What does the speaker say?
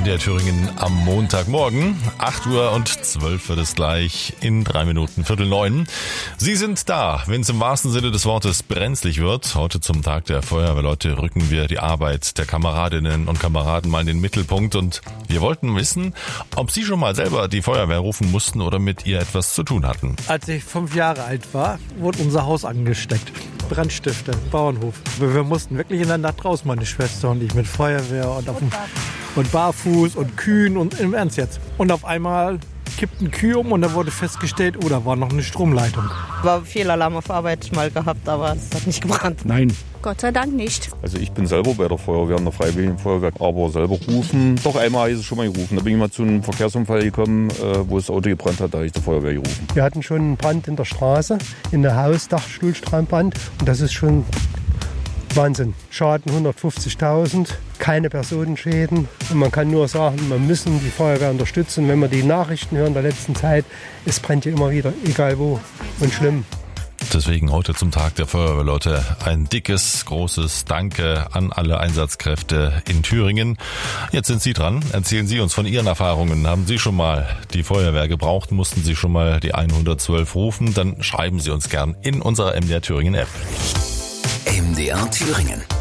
MDR Thüringen am Montagmorgen. 8 Uhr und 12 wird es gleich in 3 Minuten, 8:45. Sie sind da, wenn es im wahrsten Sinne des Wortes brenzlig wird. Heute zum Tag der Feuerwehrleute rücken wir die Arbeit der Kameradinnen und Kameraden mal in den Mittelpunkt. Und wir wollten wissen, ob Sie schon mal selber die Feuerwehr rufen mussten oder mit ihr etwas zu tun hatten. Als ich 5 Jahre alt war, wurde unser Haus angesteckt. Brandstifter, Bauernhof. Wir mussten wirklich in der Nacht raus, meine Schwester und ich, mit Feuerwehr und barfuß und Kühen und im Ernst jetzt. Und auf einmal kippten Kühe um und da wurde festgestellt, da war noch eine Stromleitung. War viel Alarm auf Arbeit mal gehabt, aber es hat nicht gebrannt. Nein. Gott sei Dank nicht. Also ich bin selber bei der Feuerwehr, in der Freiwilligen Feuerwehr, aber selber rufen. Doch einmal ist es schon mal gerufen. Da bin ich mal zu einem Verkehrsunfall gekommen, wo das Auto gebrannt hat, da habe ich die Feuerwehr gerufen. Wir hatten schon einen Brand in der Straße, in der Hausdachstuhlstrahlbrand und das ist schon Wahnsinn. Schaden 150.000, keine Personenschäden. Und man kann nur sagen, wir müssen die Feuerwehr unterstützen. Wenn wir die Nachrichten hören der letzten Zeit, es brennt ja immer wieder, egal wo und schlimm. Deswegen heute zum Tag der Feuerwehrleute ein dickes, großes Danke an alle Einsatzkräfte in Thüringen. Jetzt sind Sie dran. Erzählen Sie uns von Ihren Erfahrungen. Haben Sie schon mal die Feuerwehr gebraucht? Mussten Sie schon mal die 112 rufen? Dann schreiben Sie uns gern in unserer MDR Thüringen App. MDR Thüringen.